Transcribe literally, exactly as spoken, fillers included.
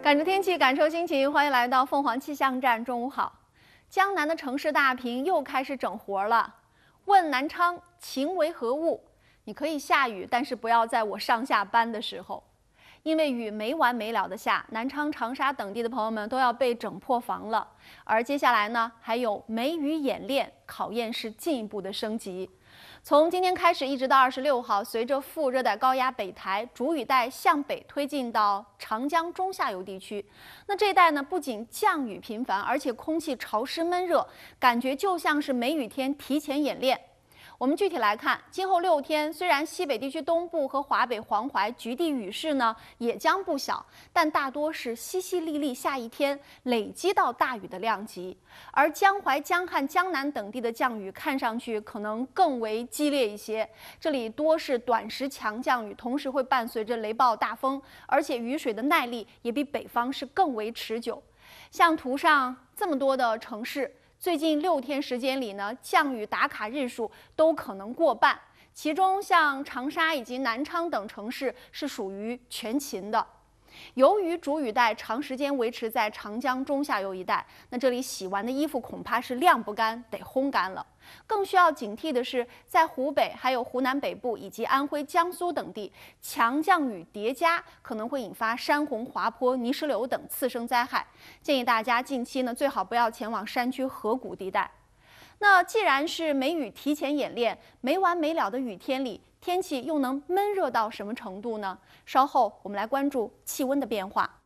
感知天气，感受心情，欢迎来到凤凰气象站。中午好，江南的城市大屏又开始整活了。问南昌晴为何物？你可以下雨，但是不要在我上下班的时候，因为雨没完没了的下，南昌、长沙等地的朋友们都要被整破防了。而接下来呢，还有梅雨演练，考验是进一步的升级。从今天开始一直到二十六号，随着副热带高压北抬，主雨带向北推进到长江中下游地区。那这一带呢，不仅降雨频繁，而且空气潮湿闷热，感觉就像是梅雨天提前演练。我们具体来看，今后六天，虽然西北地区东部和华北、黄淮局地雨势呢也将不小，但大多是淅淅沥沥下一天，累积到大雨的量级。而江淮、江汉、江南等地的降雨看上去可能更为激烈一些，这里多是短时强降雨，同时会伴随着雷暴、大风，而且雨水的耐力也比北方是更为持久。像图上这么多的城市，最近六天时间里呢，降雨打卡日数都可能过半，其中像长沙以及南昌等城市是属于全勤的。由于主雨带长时间维持在长江中下游一带，那这里洗完的衣服恐怕是晾不干，得烘干了。更需要警惕的是，在湖北、还有湖南北部以及安徽、江苏等地，强降雨叠加可能会引发山洪、滑坡、泥石流等次生灾害。建议大家近期呢，最好不要前往山区河谷地带。那既然是梅雨提前演练，没完没了的雨天里，天气又能闷热到什么程度呢？稍后我们来关注气温的变化。